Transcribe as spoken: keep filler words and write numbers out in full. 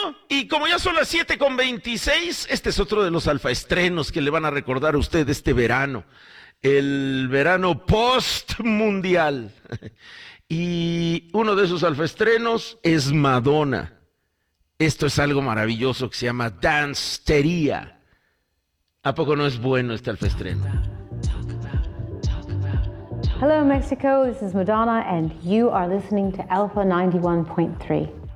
y como ya son las siete con veintiséis, este es otro de los alfaestrenos que le van a recordar a usted este verano. El verano post-mundial. Y uno de esos alfaestrenos es Madonna. Esto es algo maravilloso que se llama Danceteria. ¿A poco no es bueno este alfaestreno? Hello Mexico, this is Madonna and you are listening to Alpha ninety-one point three.